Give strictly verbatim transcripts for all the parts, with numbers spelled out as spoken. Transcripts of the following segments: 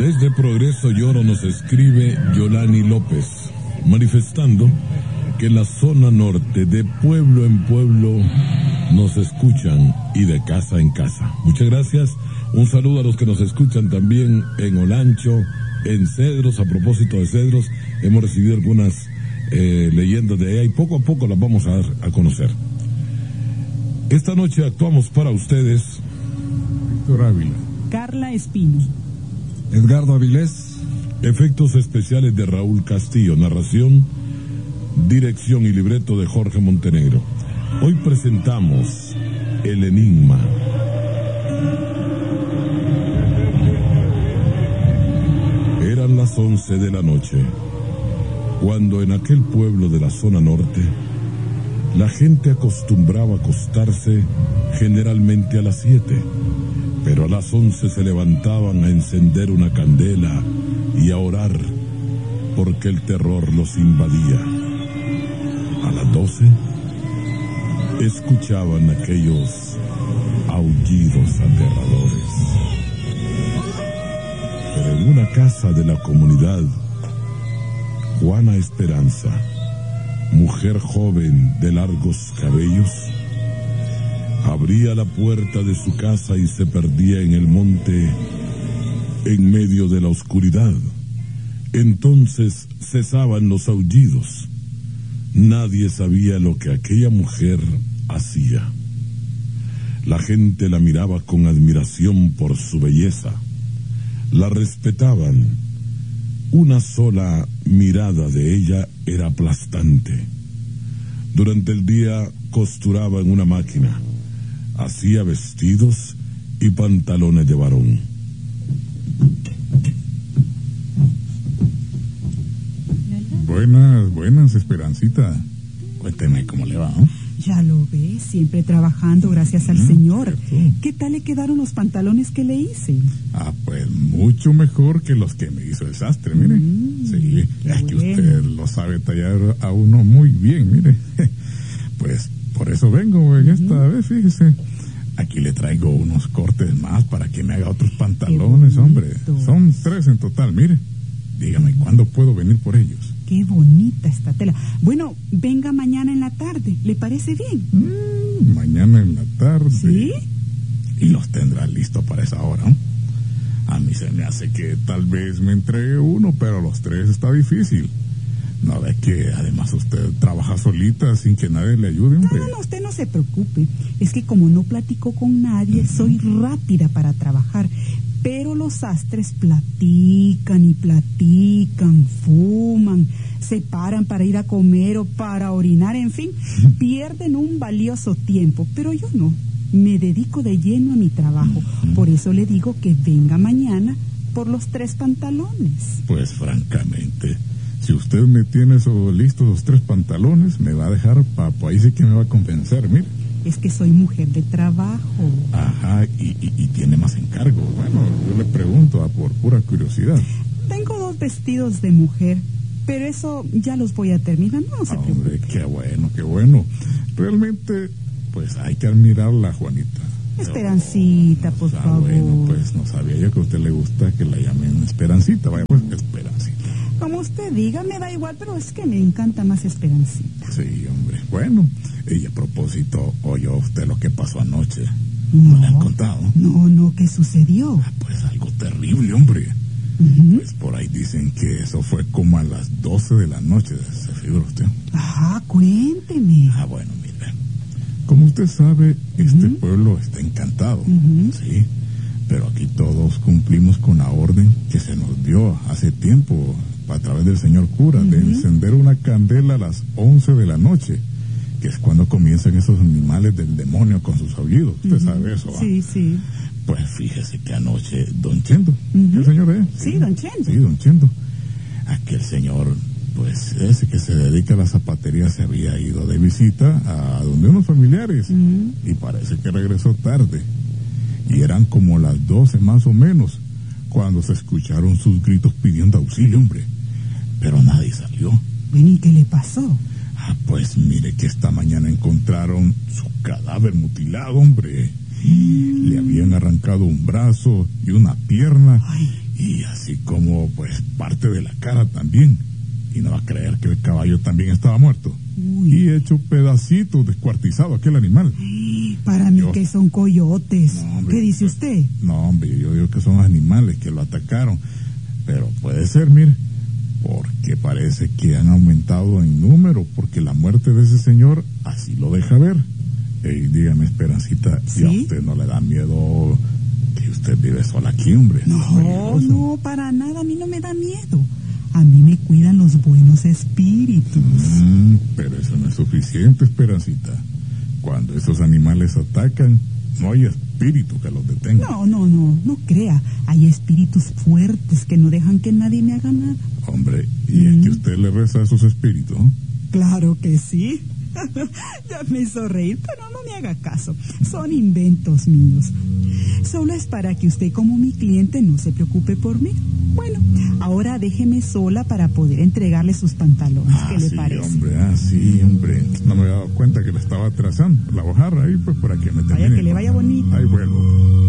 Desde Progreso Lloro nos escribe Yolani López, manifestando que en la zona norte, de pueblo en pueblo, nos escuchan y de casa en casa. Muchas gracias. Un saludo a los que nos escuchan también en Olancho, en Cedros. A propósito de Cedros, hemos recibido algunas eh, leyendas de allá y poco a poco las vamos a dar a conocer. Esta noche actuamos para ustedes Víctor Ávila, Carla Espino, Edgardo Avilés, efectos especiales de Raúl Castillo, narración, dirección y libreto de Jorge Montenegro. Hoy presentamos El Enigma. Eran las once de la noche, cuando en aquel pueblo de la zona norte, la gente acostumbraba a acostarse generalmente a las siete, pero a las once se levantaban a encender una candela y a orar, porque el terror los invadía. A las doce, escuchaban aquellos aullidos aterradores. Pero en una casa de la comunidad, Juana Esperanza, mujer joven de largos cabellos, abría la puerta de su casa y se perdía en el monte en medio de la oscuridad. Entonces cesaban los aullidos. Nadie sabía lo que aquella mujer hacía. La gente la miraba con admiración por su belleza. La respetaban. Una sola mirada de ella era aplastante. Durante el día costuraba en una máquina. Hacía vestidos y pantalones de varón. Buenas, buenas, Esperancita. Cuénteme cómo le va, ¿no? Ya lo ve, siempre trabajando gracias al Mm, Señor. cierto. ¿Qué tal le quedaron los pantalones que le hice? Ah, pues mucho mejor que los que me hizo el sastre, mire. Mm, sí, qué es que bueno. usted lo sabe tallar a uno muy bien, mire. Pues por eso vengo en esta Mm. vez, fíjese. Aquí le traigo unos cortes más para que me haga otros pantalones, hombre. Son tres en total, mire. Dígame, ¿cuándo puedo venir por ellos? Qué bonita esta tela. Bueno, venga mañana en la tarde. ¿Le parece bien? Mm, mañana en la tarde. ¿Sí? Y los tendrá listos para esa hora, ¿no? A mí se me hace que tal vez me entregue uno, pero los tres está difícil. No ve que además usted trabaja solita sin que nadie le ayude, No, hombre. no, no, usted no se preocupe. Es que como no platico con nadie, Ujú. soy rápida para trabajar. Pero los sastres platican y platican, fuman, se paran para ir a comer o para orinar, en fin, pierden un valioso tiempo. Pero yo no, me dedico de lleno a mi trabajo. Por eso le digo que venga mañana por los tres pantalones. Pues francamente, si usted me tiene eso listos los tres pantalones, me va a dejar papo. Ahí sí que me va a convencer, mire. Es que soy mujer de trabajo. Ajá, y, y, y tiene más encargo. Bueno, yo le pregunto ah, por pura curiosidad. Tengo dos vestidos de mujer, pero eso ya los voy a terminar, no se Ah, preocupe. hombre, qué bueno, qué bueno. Realmente, pues hay que admirarla, Juanita. Esperancita, por Ah, favor. bueno, pues no sabía yo que a usted le gusta que la llamen Esperancita. Vaya, pues Esperancita. Como usted diga, me da igual, pero es que me encanta más Esperancita. Sí, hombre. Bueno, y a propósito, oyó usted lo que pasó anoche. ¿No No, le han contado? no, no, ¿qué sucedió? Ah, pues algo terrible, hombre. Ujú. Pues por ahí dicen que eso fue como a las doce de la noche, ¿se figura usted? Ah, cuénteme. Ah, bueno, mire. Como usted sabe, este Ujú. pueblo está encantado, Ujú. sí. Pero aquí todos cumplimos con la orden que se nos dio hace tiempo a través del señor cura de Ujú. encender una candela a las once de la noche, que es cuando comienzan esos animales del demonio con sus aullidos. Usted Ujú. sabe eso, ¿va? Sí, sí. Pues fíjese que anoche don Chendo, Ujú. el señor es. Sí, don Chendo. Sí, don Chendo. Aquel señor, pues ese que se dedica a la zapatería, se había ido de visita a donde unos familiares Ujú. y parece que regresó tarde. Y eran como las doce más o menos cuando se escucharon sus gritos pidiendo auxilio, hombre. Pero nadie salió. Bueno, ¿y qué le pasó? Ah, pues mire que esta mañana encontraron su cadáver mutilado, hombre. Le habían arrancado un brazo y una pierna Ay. y así como pues parte de la cara también. Y no va a creer que el caballo también estaba muerto. Uy. Y hecho pedacitos, descuartizado aquel animal. Para mí Yo- que son coyotes. No, hombre, ¿Qué dice pues, usted? No, hombre, yo digo que son animales que lo atacaron. Pero puede ser, mire, porque parece que han aumentado en número, porque la muerte de ese señor así lo deja ver. Ey, dígame, Esperancita, ¿y a ¿Sí? usted no le da miedo que usted vive sola aquí, hombre? No, Es peligroso. no, para nada. A mí no me da miedo. A mí me cuidan los buenos espíritus. Mm, pero eso no es suficiente, Esperancita. Cuando esos animales atacan, no hay espíritu que los detenga. No, no, no, no crea. Hay espíritus fuertes que no dejan que nadie me haga nada. Hombre, y es que usted le reza a esos espíritus, ¿no? Claro que sí. Ya me hizo reír, pero no me haga caso. Son inventos míos. Solo es para que usted como mi cliente no se preocupe por mí. Bueno, ahora déjeme sola para poder entregarle sus pantalones. Ah, ¿Qué le sí, parece? hombre, ah, sí, hombre. No me había dado cuenta que le estaba atrasando la hojarra ahí, pues para que me termine. Vaya que le vaya bonito. Ahí vuelvo.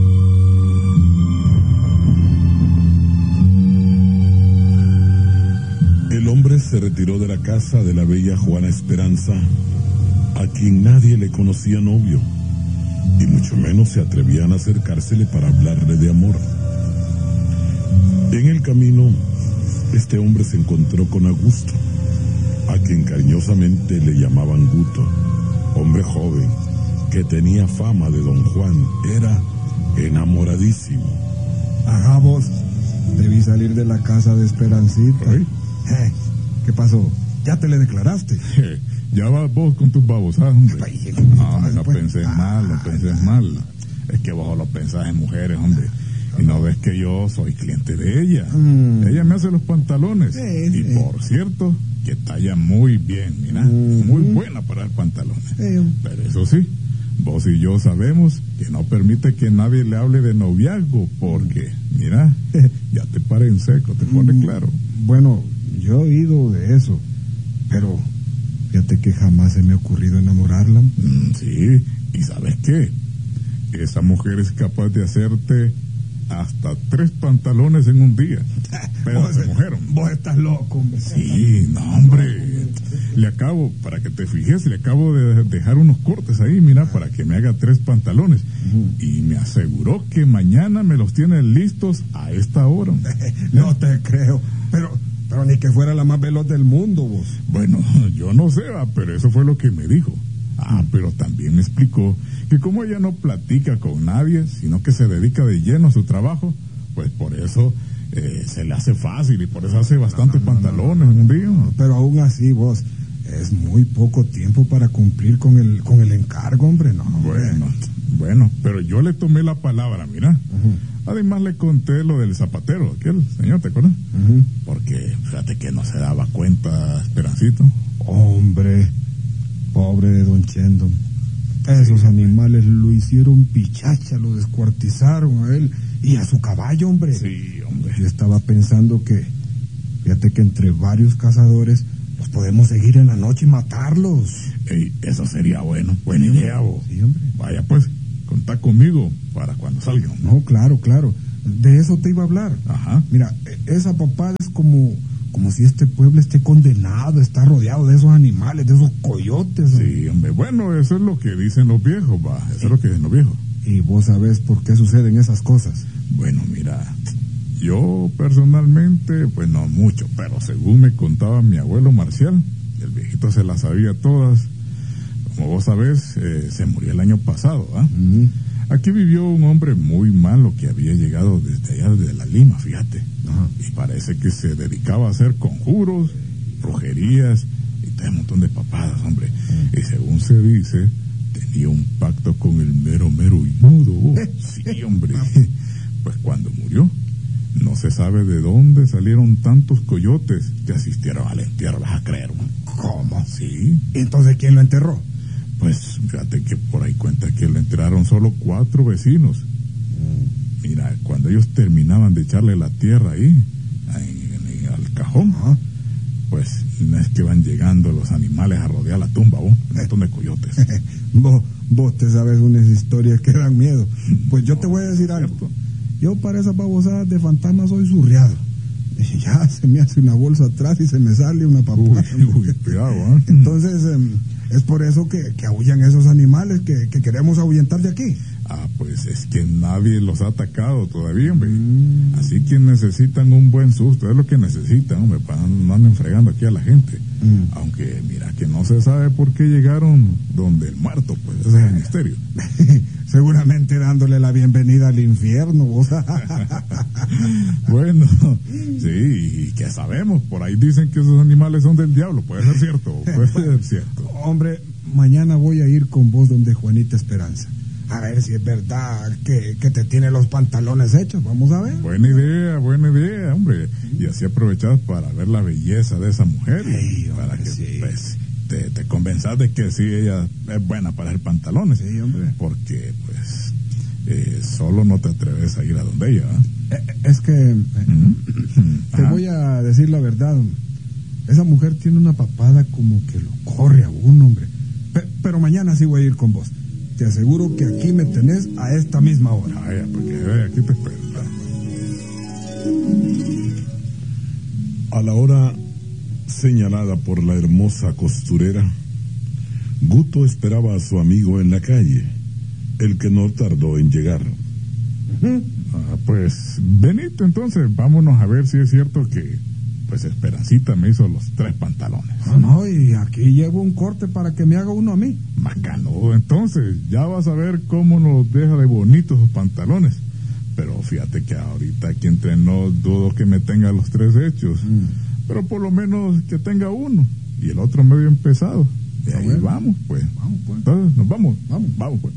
El hombre se retiró de la casa de la bella Juana Esperanza, a quien nadie le conocía novio, y mucho menos se atrevían a acercársele para hablarle de amor. En el camino, este hombre se encontró con Augusto, a quien cariñosamente le llamaban Guto, hombre joven, que tenía fama de don Juan, era enamoradísimo. Ajá, vos. Debí salir de la casa de Esperancita. Ay. Eh, ¿Qué pasó? ¿Ya te le declaraste? Ya vas vos con tus babosadas, hombre. Ay, No, hombre, no pues. pensés mal, no pensés mal. Es que vos lo pensás en mujeres, hombre. Y no ves que yo soy cliente de ella. Mm. Ella me hace los pantalones. Sí, y sí. por cierto, que talla muy bien, mira. Muy buena para el pantalones. Sí. Pero eso sí, vos y yo sabemos que no permite que nadie le hable de noviazgo, porque, mira, ya te para en seco, te pone Mm, claro. Bueno, yo he oído de eso, pero fíjate que jamás se me ha ocurrido enamorarla. Mm, sí, y ¿sabes qué? Esa mujer es capaz de hacerte hasta tres pantalones en un día. Pero Vos- de mujer. hombre. Vos estás loco, hombre. Sí, no, hombre. Le acabo, para que te fijes, le acabo de dejar unos cortes ahí, mira, para que me haga tres pantalones. Y me aseguró que mañana me los tiene listos a esta hora. hombre. No te creo, pero, pero ni que fuera la más veloz del mundo, vos. Bueno, yo no sé, va, pero eso fue lo que me dijo. Ah, pero también me explicó que como ella no platica con nadie, sino que se dedica de lleno a su trabajo, pues por eso eh, se le hace fácil y por eso hace bastantes pantalones en un día. Pero aún así, vos, es muy poco tiempo para cumplir con el, con el encargo, hombre, no. hombre. Bueno, bueno, pero yo le tomé la palabra, mira. Además le conté lo del zapatero, aquel señor, ¿te acuerdas? Ujú. Porque fíjate que no se daba cuenta, Esperancito. Hombre, pobre de don Chendo. Esos animales lo hicieron pichacha, lo descuartizaron a él y a su caballo, hombre. Sí, hombre. Yo estaba pensando que, fíjate que entre varios cazadores los podemos seguir en la noche y matarlos. Ey, eso sería bueno, buena idea, vos. Sí, hombre. Vaya pues, contá conmigo para cuando salgan. No, claro, claro. De eso te iba a hablar. Ajá. Mira, e- esa papada es como, como si este pueblo esté condenado, está rodeado de esos animales, de esos coyotes. hombre. Sí, hombre, bueno, eso es lo que dicen los viejos, va, eso es lo que dicen los viejos. Y vos sabés por qué suceden esas cosas. Bueno, mira, yo personalmente, pues no mucho, pero según me contaba mi abuelo Marcial, el viejito se las sabía todas. Como vos sabés, eh, se murió el año pasado, ¿ah? Ujú. Aquí vivió un hombre muy malo que había llegado desde allá, desde la Lima, fíjate. Ajá. Y parece que se dedicaba a hacer conjuros, brujerías y todo un montón de papadas, hombre. Y según se dice, tenía un pacto con el mero, mero inmudo. oh. Sí, hombre. Pues cuando murió, no se sabe de dónde salieron tantos coyotes que asistieron al entierro, vas a creer. man. ¿Cómo? Sí, Entonces, ¿quién lo enterró? pues fíjate que por ahí cuenta que lo enterraron solo cuatro vecinos. Mira, cuando ellos terminaban de echarle la tierra ahí, ahí, en- en- al cajón, Ajá. pues no es que van llegando los animales a rodear la tumba, ¿oh? Un montón de coyotes. vos, vos te sabes unas historias que dan miedo. Pues yo te voy a decir algo. ¿Cierto? yo para esas babosadas de fantasmas soy surreado. Y ya se me hace una bolsa atrás y se me sale una papada. Uy, uy, cuidado, ¿eh? Entonces, eh, es por eso que, que aullan esos animales que, que queremos ahuyentar de aquí. Ah, pues es que nadie los ha atacado todavía, hombre. Mm. Así que necesitan un buen susto, es lo que necesitan, hombre, para no anden fregando aquí a la gente. Mm. Aunque, mira, que no se sabe por qué llegaron donde el muerto, pues, ese es el misterio. Seguramente dándole la bienvenida al infierno, vos. Bueno, sí, y que sabemos, por ahí dicen que esos animales son del diablo, puede ser cierto, puede ser cierto. Hombre, mañana voy a ir con vos donde Juanita Esperanza. A ver si es verdad que, que te tiene los pantalones hechos, vamos a ver. Buena idea, buena idea, hombre. Y así aprovechas para ver la belleza de esa mujer, Sí, hombre, para que sí. pues, te, te convenzas de que sí, ella es buena para hacer pantalones. Sí, hombre. Porque, pues, eh, solo no te atreves a ir a donde ella. ¿eh? Eh, Es que eh, te Ajá. voy a decir la verdad. Esa mujer tiene una papada como que lo corre a uno, hombre. Pe- pero mañana sí voy a ir con vos. Te aseguro que aquí me tenés a esta misma hora. Vaya, porque eh, aquí te espero. A la hora señalada por la hermosa costurera, Guto esperaba a su amigo en la calle, el que no tardó en llegar. Ah, pues, Benito, entonces, vámonos a ver si es cierto que, pues, Esperancita me hizo los tres pantalones. No, no, y aquí llevo un corte para que me haga uno a mí. Macanudo, entonces, ya vas a ver cómo nos deja de bonitos sus pantalones. Pero fíjate que ahorita aquí entre nos dudo que me tenga los tres hechos. Mm. Pero por lo menos que tenga uno y el otro medio empezado. Y Ah, ahí bueno. vamos, pues. Vamos, pues. Entonces, nos vamos. Vamos. Vamos, pues.